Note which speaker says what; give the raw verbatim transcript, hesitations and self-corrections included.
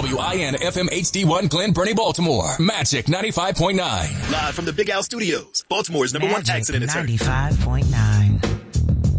Speaker 1: W I N F M H D one Glen Burnie, Baltimore. Magic ninety-five point nine.
Speaker 2: Live from the Big Al Studios, Baltimore's number
Speaker 3: Magic
Speaker 2: one accident attorney.
Speaker 3: ninety-five point nine.